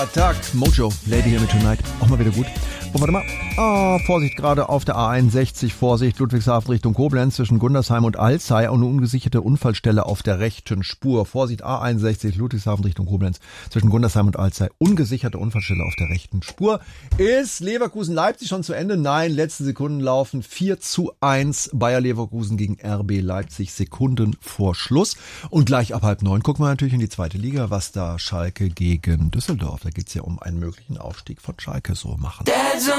Tag, Mojo, Lady here with Tonight. Auch mal wieder gut. Und warte mal. Vorsicht, gerade auf der A61. Vorsicht, Ludwigshafen Richtung Koblenz zwischen Gundersheim und Alzey. Eine ungesicherte Unfallstelle auf der rechten Spur. Vorsicht, A61, Ludwigshafen Richtung Koblenz zwischen Gundersheim und Alzey. Ungesicherte Unfallstelle auf der rechten Spur. Ist Leverkusen-Leipzig schon zu Ende? Nein, letzte Sekunden laufen 4:1. Bayer Leverkusen gegen RB Leipzig, Sekunden vor Schluss. Und gleich ab 8:30 gucken wir natürlich in die zweite Liga, was da Schalke gegen Düsseldorf. Da geht's ja um einen möglichen Aufstieg von Schalke so machen.